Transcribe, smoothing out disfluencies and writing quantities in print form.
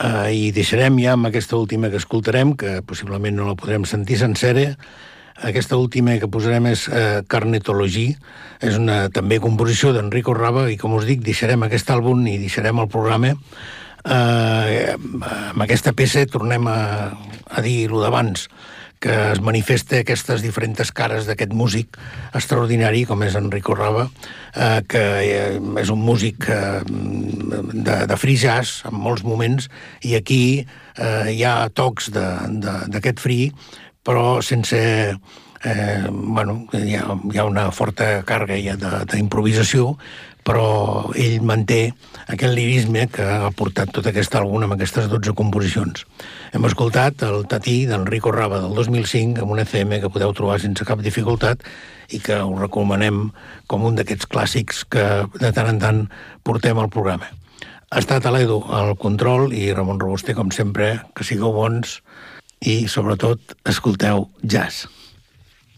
I deixarem ja amb aquesta última que escoltarem, que possiblement no la podrem sentir sencera. Aquesta última que posarem és Carnetology, és una també composició d'Enrico Rava, i com us dic, deixarem aquest àlbum i deixarem el programa. Amb aquesta peça tornem a dir el d'abans, que es manifesta aquestes diferents cares d'aquest músic extraordinari com és Enrico Rava, que és un músic de free jazz en molts moments, i aquí hi ha tocs d'aquest free, però sense... hi ha una forta càrrega ja d'improvisació, però ell manté aquest lirisme que ha portat tot aquest àlbum amb aquestes 12 composicions. Hem escoltat el Tatí d'Enrico Rava del 2005 amb un ECM que podeu trobar sense cap dificultat i que us recomanem com un d'aquests clàssics que de tant en tant portem al programa. Ha estat a l'Edu al control i Ramon Robuster, com sempre, que sigueu bons i, sobretot, escolteu jazz.